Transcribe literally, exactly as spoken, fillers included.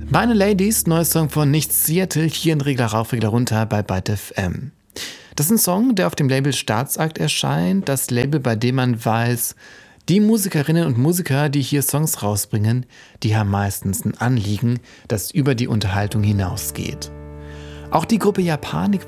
Meine Ladies, neuer Song von Nichts Seattle, hier in Regler rauf, Regler runter bei Byte F M. Das ist ein Song, der auf dem Label Staatsakt erscheint, das Label, bei dem man weiß, die Musikerinnen und Musiker, die hier Songs rausbringen, die haben meistens ein Anliegen, das über die Unterhaltung hinausgeht. Auch die Gruppe Japanik